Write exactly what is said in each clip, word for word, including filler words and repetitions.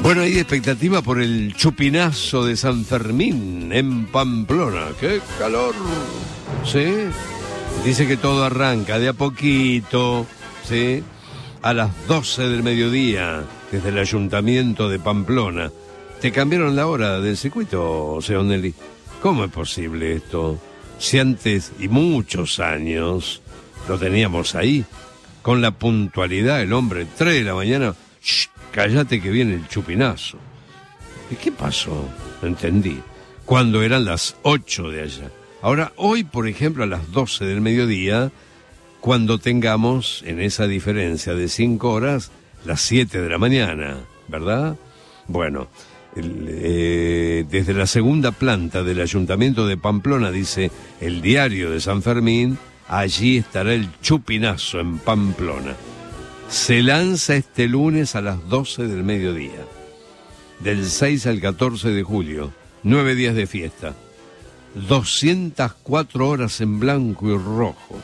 Bueno, hay expectativa por el chupinazo de San Fermín en Pamplona. ¡Qué calor! ¿Sí? Dice que todo arranca de a poquito, ¿sí? A las doce del mediodía, desde el Ayuntamiento de Pamplona. ¿Te cambiaron la hora del circuito, señor Nelly? ¿Cómo es posible esto? Si antes, y muchos años, lo teníamos ahí, con la puntualidad, el hombre, tres de la mañana, shh, cállate que viene el chupinazo. ¿Y qué pasó? No entendí. Cuando eran las ocho de allá. Ahora, hoy, por ejemplo, a las doce del mediodía, cuando tengamos, en esa diferencia de cinco horas, las siete de la mañana, ¿verdad? Bueno, el, eh, desde la segunda planta del Ayuntamiento de Pamplona, dice el Diario de San Fermín, allí estará el chupinazo en Pamplona. Se lanza este lunes a las doce del mediodía, del seis al catorce de julio, nueve días de fiesta, doscientas cuatro horas en blanco y rojo.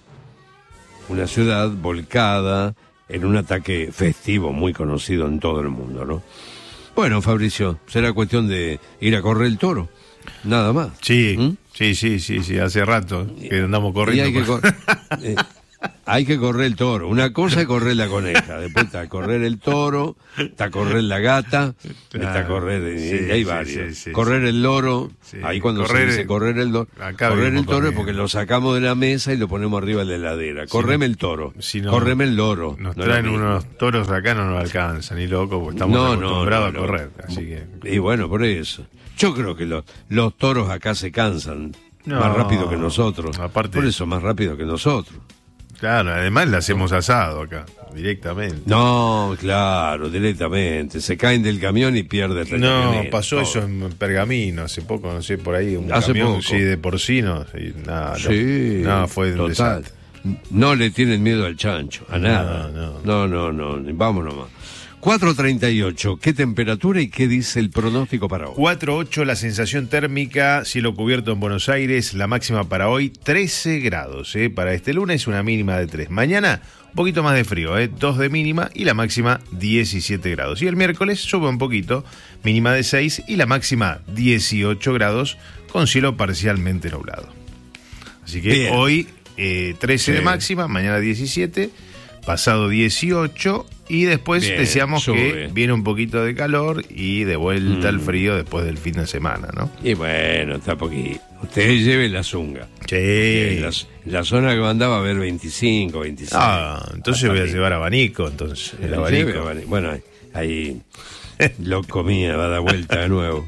Una ciudad volcada en un ataque festivo muy conocido en todo el mundo, ¿no? Bueno, Fabricio, será cuestión de ir a correr el toro, nada más. Sí, ¿Mm? sí, sí, sí, sí, hace rato que andamos corriendo. Y hay que cor- eh, Hay que correr el toro. Una cosa es correr la coneja, después está correr el toro, está correr la gata, Claro, está correr, sí, y hay sí, varios. sí, sí, correr sí. el loro, Sí, ahí cuando correr- se dice correr el toro, acá correr vimos el toro es corriendo. porque lo sacamos de la mesa y lo ponemos arriba de la heladera. Correme el toro, si no, correme el loro. Nos no traen es lo mismo. unos toros acá, no nos alcanzan, ni loco, porque estamos No, no, acostumbrados no, a no. correr. Así que... Y bueno, por eso. Yo creo que los, los toros acá se cansan No, más rápido que nosotros. aparte- Por eso más rápido que nosotros. Claro, además le hacemos asado acá, directamente. No, claro, directamente. Se caen del camión y pierden la No, camioneta, pasó todo. eso en Pergamino hace poco, no sé, por ahí, un Hace camión poco. sí, de porcinos y nada, Sí, no, no, fue un total. desastre. No le tienen miedo al chancho, a nada. no. No, no, no, no. Vamos nomás. cuatro treinta y ocho, ¿qué temperatura y qué dice el pronóstico para hoy? cuatro ocho la sensación térmica, cielo cubierto en Buenos Aires, la máxima para hoy trece grados, ¿eh? Para este lunes una mínima de tres. Mañana un poquito más de frío, ¿eh? dos de mínima y la máxima diecisiete grados. Y el miércoles sube un poquito, mínima de seis y la máxima dieciocho grados con cielo parcialmente nublado. Así que Bien. hoy eh, trece Sí. de máxima, mañana diecisiete, pasado dieciocho y después Bien, deseamos sube. que viene un poquito de calor y de vuelta Mm. el frío después del fin de semana, ¿no? Y bueno, está poquito. Ustedes lleven la zunga. Sí. En la, en la zona que mandaba a ver veinticinco, veintiséis. Ah, entonces voy a llevar abanico, entonces. El abanico. Lleve abanico. Bueno, ahí, ahí lo comía, va a dar vuelta de nuevo.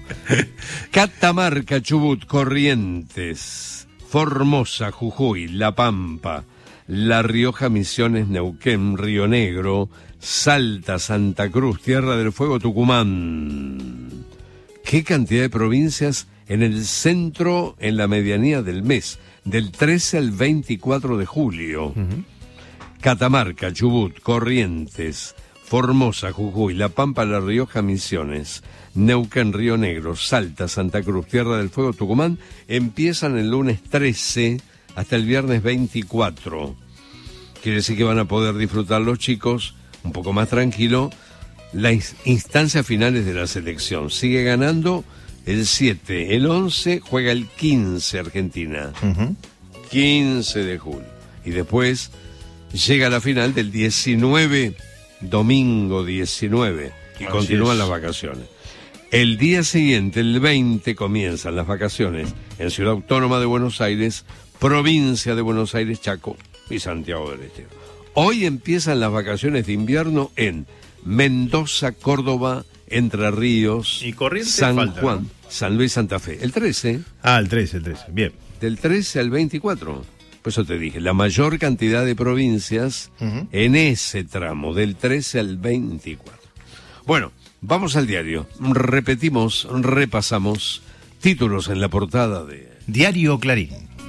Catamarca, Chubut, Corrientes, Formosa, Jujuy, La Pampa, La Rioja, Misiones, Neuquén, Río Negro, Salta, Santa Cruz, Tierra del Fuego, Tucumán. ¿Qué cantidad de provincias en el centro, en la medianía del mes, del trece al veinticuatro de julio? Ujú. Catamarca, Chubut, Corrientes, Formosa, Jujuy, La Pampa, La Rioja, Misiones, Neuquén, Río Negro, Salta, Santa Cruz, Tierra del Fuego, Tucumán, empiezan el lunes trece hasta el viernes veinticuatro. Quiere decir que van a poder disfrutar los chicos un poco más tranquilo las instancias finales de la selección. Sigue ganando el siete, el once juega el quince Argentina, Ujú. quince de julio. Y después llega la final del diecinueve, domingo diecinueve, y Así continúan es. las vacaciones. El día siguiente, el veinte, comienzan las vacaciones en Ciudad Autónoma de Buenos Aires, provincia de Buenos Aires, Chaco y Santiago del Estero. Hoy empiezan las vacaciones de invierno en Mendoza, Córdoba, Entre Ríos, Y Corrientes San falta, Juan, ¿no? San Luis, Santa Fe. El trece, Ah, el trece, el trece. Bien. del trece al veinticuatro. Por eso te dije, la mayor cantidad de provincias Ujú. en ese tramo, del trece al veinticuatro. Bueno, vamos al diario. Repetimos, repasamos títulos en la portada de... Diario Clarín.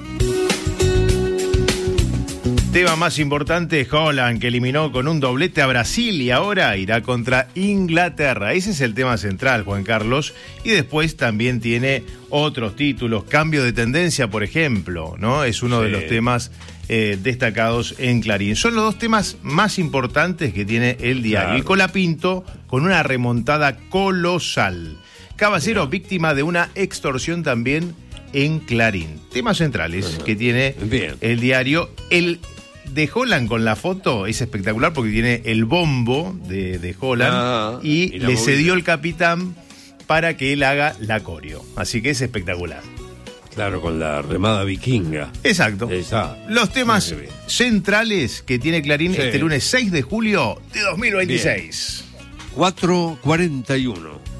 Tema más importante, Haaland, que eliminó con un doblete a Brasil y ahora irá contra Inglaterra. Ese es el tema central, Juan Carlos. Y después también tiene otros títulos. Cambio de tendencia, por ejemplo, ¿no? Es uno de Sí. los temas eh, destacados en Clarín. Son los dos temas más importantes que tiene el diario. Claro. Y Colapinto con una remontada colosal. Caballero, Mira. víctima de una extorsión también en Clarín. Temas centrales uh-huh. que tiene Bien. el diario. El de Holland con la foto es espectacular porque tiene el bombo de, de Holland ah, y, y le cedió el capitán para que él haga la coreo. Así que es espectacular. Claro, con la remada vikinga. Exacto. Esa. Los temas sí, centrales que tiene Clarín sí. este lunes seis de julio de dos mil veintiséis. cuatro cuarenta y uno.